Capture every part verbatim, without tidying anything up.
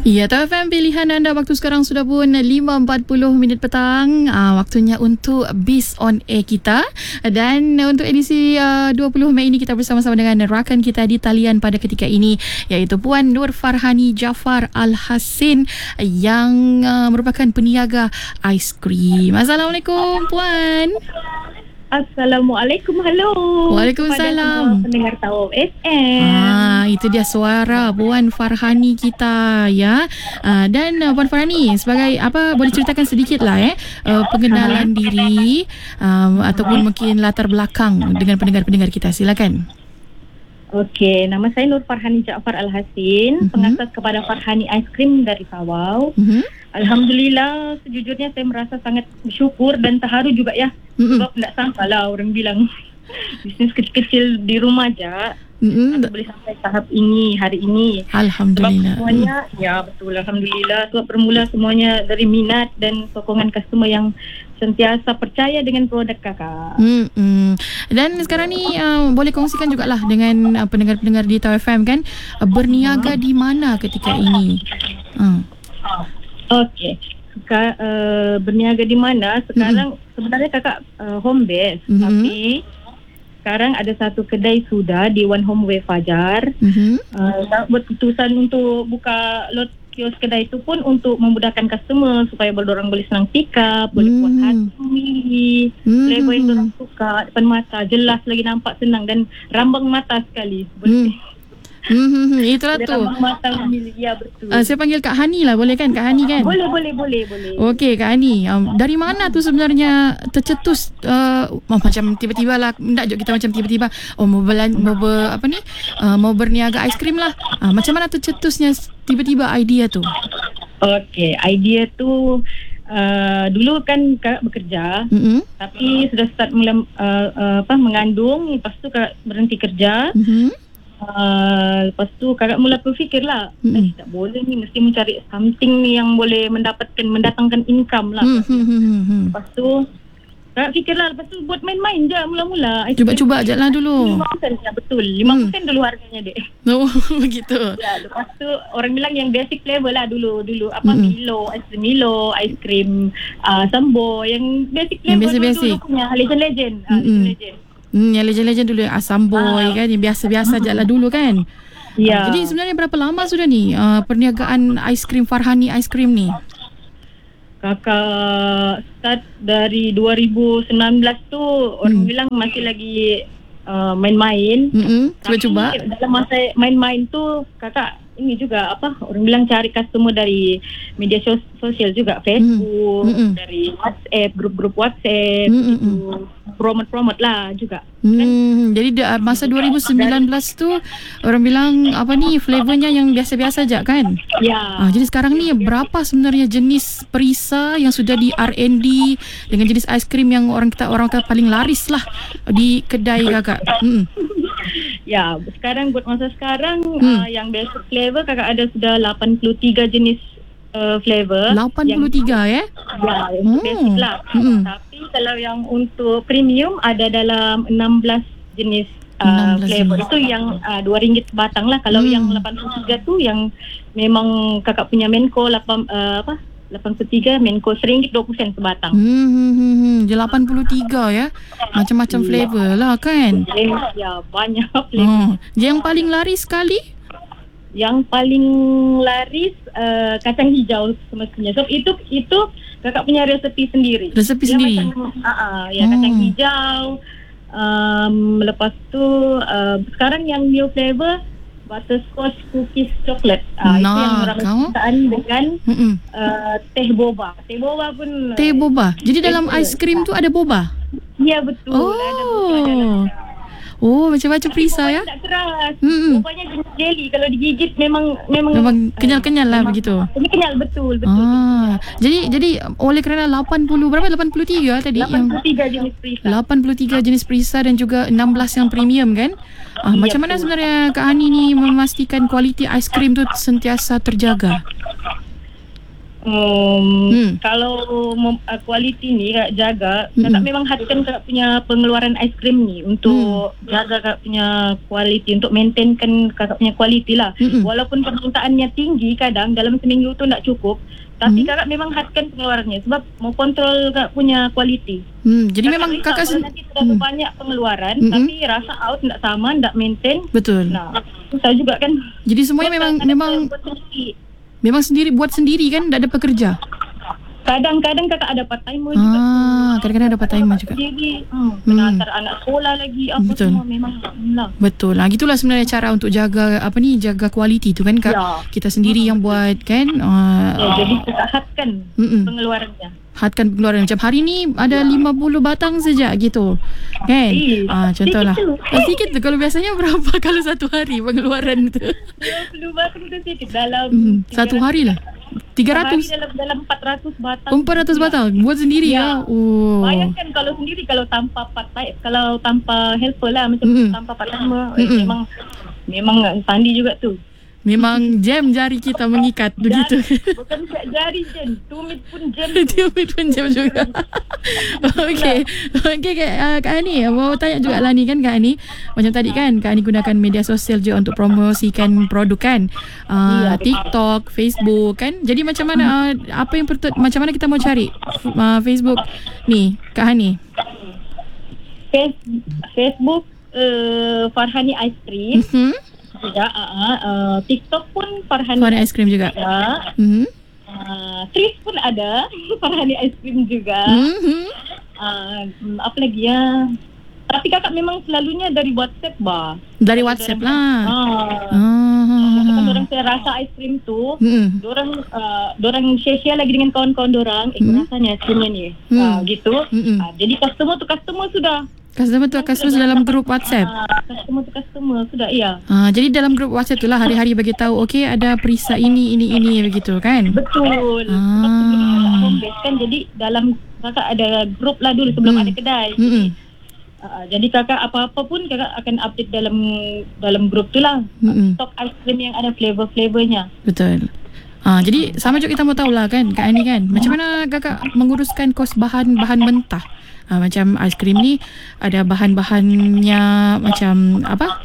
Ya, T F M pilihan anda. Waktu sekarang sudah pun lima empat puluh minit petang. uh, Waktunya untuk Biz on Air kita. Dan untuk edisi uh, dua puluh Mei ini kita bersama-sama dengan rakan kita di talian pada ketika ini, iaitu Puan Nur Farhani Jaafar Al-Hassin yang uh, merupakan peniaga aiskrim. Assalamualaikum Puan. Assalamualaikum, halo. Waalaikumsalam. Pendengar Tawau F M. Ah, itu dia suara Puan Farhani kita, ya. Ah, dan uh, Puan Farhani sebagai apa, boleh ceritakan sedikit lah eh uh, pengenalan diri um, ataupun mungkin latar belakang dengan pendengar-pendengar kita. Silakan. Okey, nama saya Nur Farhani Jaafar Al-Hassin, uh-huh. pengasas kepada Farhani Aiskrim dari Tawau. Uh-huh. Alhamdulillah, sejujurnya saya merasa sangat bersyukur dan terharu juga ya. Uh-huh. Sebab tidak sangka lah orang bilang bisnes kecil-kecil di rumah aja mm-hmm. atau boleh sampai tahap ini hari ini. Alhamdulillah. Sebab semuanya, mm. ya betul, Alhamdulillah. Sebab bermula semuanya dari minat dan sokongan customer yang sentiasa percaya dengan produk kakak. Mm-hmm. Dan sekarang ni uh, boleh kongsikan jugalah dengan uh, pendengar-pendengar di T A W F M kan, uh, berniaga uh-huh. di mana ketika ini? Uh. Okey. Ka, uh, berniaga di mana sekarang, mm-hmm. sebenarnya kakak uh, home base, mm-hmm. tapi sekarang ada satu kedai sudah di One Homeway Fajar. Mm-hmm. uh, buat keputusan untuk buka lot kios kedai itu pun untuk memudahkan customer supaya orang boleh senang pick up, boleh puas hati, mm-hmm. flavor yang orang suka depan mata, jelas lagi nampak senang dan rambang mata sekali. Boleh mm. Hmm, itulah tu. Ya, betul. Uh, saya panggil Kak Hani lah, boleh kan Kak Hani kan? Boleh, boleh, boleh, boleh. Okey Kak Hani, um, dari mana tu sebenarnya tercetus uh, oh, macam tiba-tiba lah, tak jok kita macam tiba-tiba oh mau belan, mau ber, apa ni? Uh, mau berniaga aiskrim lah. Uh, macam mana tercetusnya tiba-tiba idea tu? Okey, idea tu Uh, dulu kan kakak bekerja, mm-hmm. tapi sudah start mula uh, uh, apa mengandung, lepas tu kakak berhenti kerja. Mm-hmm. Uh, lepas tu kakak mula berfikir lah, mm-hmm. eh, tak boleh ni, mesti mencari something ni yang boleh mendapatkan, mendatangkan income lah. Mm-hmm. Lepas tu kakak fikir lah, lepas tu buat main-main je mula-mula. Cuba-cuba je lah dulu. lima peratus ya, betul, lima peratus hmm. dulu harganya dek. Oh begitu. Ya, lepas tu orang bilang yang basic flavor lah dulu. Dulu apa, mm-hmm. Milo, aiskrim Milo, aiskrim uh, Sambo, yang basic flavor, yang basic-basic. Dulu punya Legend-Legend. Uh, mm-hmm. Legend-Legend. Hmm, yang legend-legend dulu, Asam Boy ah. kan, yang biasa-biasa je lah dulu kan. Ya. Uh, jadi sebenarnya berapa lama sudah ni uh, perniagaan aiskrim Farhani Aiskrim ni? Kakak start dari dua ribu sembilan belas tu, orang hmm. bilang masih lagi uh, main-main. Mm-hmm. Cuba-cuba. Tapi dalam masa main-main tu kakak ini juga apa, orang bilang cari customer dari media sos- sosial juga, Facebook, mm-hmm. dari WhatsApp, grup-grup WhatsApp, mm-hmm. itu promote-promote lah juga. Hmm, kan? Jadi masa dua ribu sembilan belas tu orang bilang apa ni, flavornya yang biasa-biasa aja kan? Ya. Ah, jadi sekarang ni berapa sebenarnya jenis perisa yang sudah di R and D dengan jenis aiskrim yang orang kata orang kata paling laris lah di kedai kakak? Hmm. Ya, sekarang buat masa sekarang hmm. uh, yang basic flavor kakak ada sudah lapan puluh tiga jenis uh, flavor. lapan puluh tiga yang, ya? Ya, yang hmm. basic lah. Hmm. Tapi kalau yang untuk premium ada dalam enam belas jenis uh, enam belas flavor. Jenis. Itu yang uh, dua ringgit sebatang lah. Kalau hmm. yang lapan puluh tiga tu yang memang kakak punya Menko lapan, uh, apa? lapan puluh tiga Menko seringgit dua puluh sen sebatang. Hmm, hmm, hmm. Dia lapan puluh tiga ya. Macam-macam ya. Flavor lah kan. Ya, banyak flavor. Oh. Yang paling laris sekali? Yang paling laris uh, kacang hijau semestinya. So itu itu kakak punya resepi sendiri. Resepi dia sendiri. Macam, uh, uh, ya, oh. Kacang hijau. Um, lepas tu uh, sekarang yang new flavor butterscotch cookies coklat. Ah, nah, itu yang ramai permintaan dengan uh, teh boba. Teh boba pun. Teh boba. Jadi dalam aiskrim tu ada boba? Ya, betul. Oh. Ada boba dalam. Oh, macam-macam perisa ya? Tak keras. Mm-mm. Bobanya jenis jelly. Kalau digigit memang memang, memang kenyal-kenyal lah memang, begitu. Ini kenyal betul, betul. Ah. Betul. Jadi jadi oleh kerana lapan puluh berapa? lapan puluh tiga tadi lapan puluh tiga yang jenis perisa. lapan puluh tiga jenis perisa dan juga enam belas yang premium kan? Ah, ya, macam mana betul. Sebenarnya Kak Hani ni memastikan kualiti aiskrim tu sentiasa terjaga? Um, Hmm. Kalau mem- uh, kualiti ni kakak jaga, Mm-mm. kakak memang hadkan kakak punya pengeluaran aiskrim ni untuk jaga kakak punya kualiti, untuk maintainkan kakak punya kualiti lah. Mm-mm. Walaupun permintaannya tinggi, kadang dalam seminggu tu tak cukup, tapi Hmm. kakak memang hadkan pengeluarannya sebab mau kontrol kakak punya kualiti. Hmm, jadi memang risau kakak kalau sen- nanti terlalu Hmm. banyak pengeluaran, Mm-mm. tapi rasa out tak sama, tak maintain. Betul. Nah, susah juga kan. Jadi semuanya memang Kadang-kadang memang saya buat sendiri. memang sendiri buat sendiri kan, tak ada pekerja. Kadang-kadang kakak ada part timer juga. Ah, kadang-kadang ada part timer juga. Sendiri, hmm, kena Hmm. hantar anak sekolah lagi, apa Betul. semua memang lah. Betul lah. Gitulah sebenarnya cara untuk jaga apa ni, jaga kualiti tu kan Kak. Ya. Kita sendiri yang buat kan. Uh, Ya, jadi kita hadkan Mm-mm. pengeluarannya. hadkan pengeluaran. Macam hari ni ada lima puluh batang saja gitu. Kan? Eh, Ah, contohlah. sedikit tu. Ah, sedikit tu. Kalau biasanya berapa kalau satu hari pengeluaran tu? dua puluh batang tu sikit dalam Hmm, tiga satu ratus hari lah. tiga Sehari ratus. dalam, dalam empat ratus batang. Oh, empat ratus batang. Buat sendiri Ya. ya. Oh. Bayangkan kalau sendiri, kalau tanpa part time, kalau tanpa helper lah, macam Mm-mm. tanpa part timer, eh, Mm-mm. memang memang sandi juga tu. Memang jam jari kita mengikat begitu. Bukan siap jari je, tumit pun jam. Dia pun jam juga. Okey. Okey Kak, uh, Kak Ani, mau tanya juga lah ni kan Kak Ani. Macam tadi kan Kak Ani gunakan media sosial je untuk promosikan produk kan. Uh, Ya, betul. TikTok, Facebook kan. Jadi macam mana uh, apa yang pertut, macam mana kita mau cari uh, Facebook ni Kak Ani? Face- Facebook uh, Farhani Ice Cream Mhm. juga, uh, uh, TikTok pun Farhani Warna aiskrim juga. juga. Mhm. Uh, Tris pun ada Farhani Ice Cream juga. Mhm. Uh, mm, apa lagi ya? Tapi kakak memang selalunya dari WhatsApp bah. Dari WhatsApp lah. Ah. Ah. Kan orang saya rasa aiskrim tu, Mhm. dorang uh, dorang share-share lagi dengan kawan-kawan dorang, eh Hmm. rasanya aiskrimnya ni. Hmm. Ah, gitu. Mm-mm. Ah, jadi customer tu customer sudah. Customer tu customer dalam grup WhatsApp. Ah, customer tu customer sudah, iya. Ah, jadi dalam grup WhatsApp tu lah hari-hari bagi tahu okey ada perisa ini ini ini begitu kan. Betul. Ah. Sebab sebelum kakak home base kan, jadi dalam kakak ada grup lah dulu sebelum Hmm. ada kedai. Mm-mm. Uh, jadi kakak apa-apa pun kakak akan update dalam dalam grup tu lah. Mm-mm. Stok aiskrim yang ada flavor-flavornya. Betul. Ah, jadi sama juga kita mau tahu lah kan Kak Ani kan. Macam mana kakak menguruskan kos bahan-bahan mentah? Ah, macam aiskrim ni ada bahan-bahannya macam apa?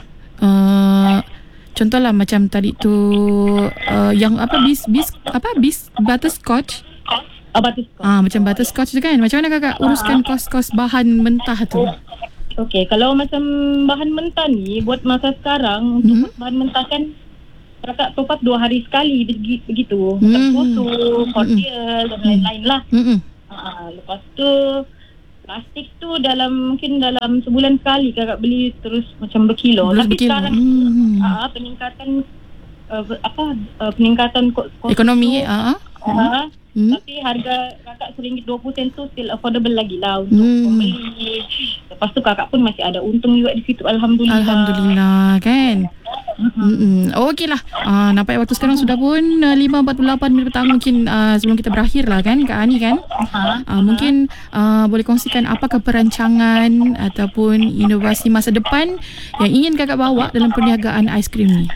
Uh, contohlah macam tadi tu uh, yang apa bis bis apa bis butterscotch. Ah, batus. Ah, macam butterscotch tu kan. Macam mana kakak uruskan kos-kos bahan mentah tu? Okey, kalau macam bahan mentah ni buat masa sekarang, untuk Mhm. buat bahan mentah kan kakak top up dua hari sekali begi- begitu. Mhm. Macam susu, cordial dan lain-lain lah. Mm-mm. Ah, lepas tu plastik tu dalam mungkin dalam sebulan sekali kakak beli terus macam berkilo. Terus Tapi berkilo. sekarang Hmm. ah, peningkatan uh, apa uh, peningkatan ko- kos Ekonomi tu, ah. ah, Hmm. tapi harga kakak seringgit dua puluh sen tu still affordable lagi lah untuk Hmm. pembeli. Lepas tu kakak pun masih ada untung juga di situ, alhamdulillah. Alhamdulillah kan. Mm-mm. Mm-mm. Oh, okey lah. Uh, nampak waktu sekarang sudah pun uh, lima empat puluh lapan minit petang. Mungkin uh, sebelum kita berakhir lah kan Kak Ani kan. Aha. Uh, mungkin uh, boleh kongsikan apakah perancangan ataupun inovasi masa depan yang ingin kakak bawa dalam perniagaan aiskrim ni.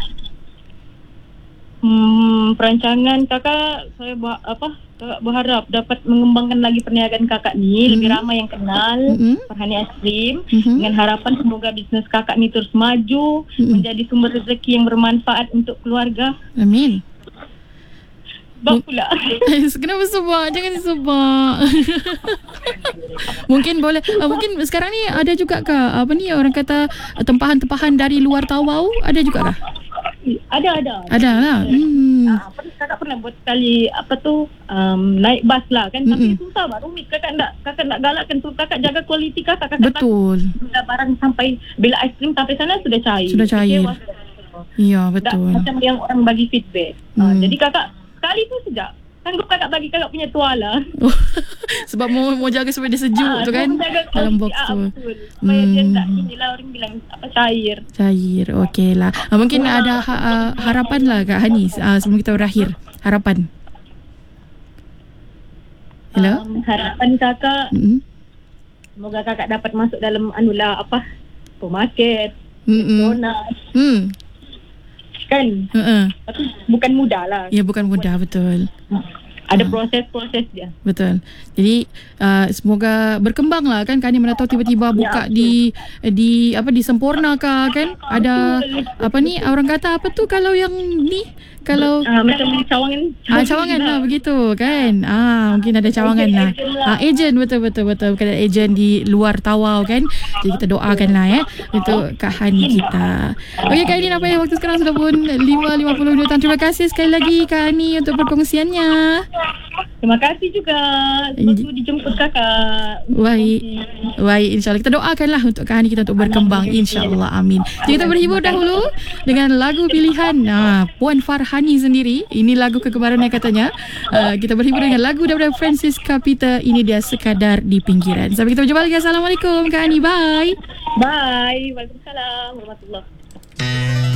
Hmm, perancangan kakak, saya buat apa? Kakak berharap dapat mengembangkan lagi perniagaan kakak ni, Mhm. lebih ramai yang kenal Mm-mm. Farhani Ice Cream. Mhm. Dengan harapan semoga bisnes kakak ni terus maju, Mhm. menjadi sumber rezeki yang bermanfaat untuk keluarga. Amin. Bak pula. Kenapa sebab? Jangan sebab. Mungkin boleh uh, mungkin sekarang ni ada juga kah apa ni orang kata uh, tempahan-tempahan dari luar tawau ada juga kah? Ada ada. Ada lah. Hmm. Ah, pernah kakak pernah buat sekali apa tu um, naik bas lah kan, tapi Mm-mm. susah bah, rumit. Kakak nak kakak nak galakkan tu, kakak jaga kualiti kakak. Kakak Betul. tak, bila barang sampai, bila aiskrim sampai sana sudah cair. Sudah cair. Kecewa. Ya, Tak, betul. macam yang orang bagi feedback. Ah, Hmm. jadi kakak sekali tu sejak sanggup kakak bagi kakak punya tuala. Sebab mau mau jaga supaya dia sejuk Ah, tu kan jaga dalam kualiti, box ah, tu. betul. Supaya dia Hmm. tak, inilah orang bilang apa, cair. Cair. Okey lah. Uh, mungkin ada ha, uh, harapan lah Kak Hani uh, sebelum kita berakhir. Harapan. Hello? Um, harapan kakak, Mm-mm. semoga kakak dapat masuk dalam anulah apa, supermarket, Mm-mm. donat, Hmm. kan. Uh-uh. Tapi bukan mudah lah. Ya bukan mudah betul. Ada Ah. proses-proses dia. Betul. Jadi uh, semoga berkembang lah kan. Kan mana tahu tiba-tiba buka Ya, di di apa di Sempurna kah kan? Ada apa ni orang kata apa tu kalau yang ni kalau Uh, macam cawangan. Ah, cawangan lah begitu kan. Ah, mungkin ada cawangan lah. Ah, ejen betul betul betul. Bukan ada ejen di luar Tawau kan. Jadi kita doakan lah ya untuk Kak Hani kita. Okey Kak Hani, apa yang waktu sekarang sudah pun lima lima puluh dua. Terima kasih sekali lagi Kak Hani untuk perkongsiannya. Terima kasih juga. Lepas tu dijemput kakak. Baik. Baik, insyaAllah. Kita doakanlah untuk Kak Hani kita untuk berkembang. InsyaAllah. Amin. Jadi kita berhibur dahulu dengan lagu pilihan ah, Puan Farhani sendiri. Ini lagu kegemarannya katanya. Uh, kita berhibur dengan lagu daripada Francis Capita. Ini dia Sekadar di Pinggiran. Sampai kita berjumpa lagi. Assalamualaikum Kak Hani. Bye. Bye. Waalaikumsalam warahmatullahi.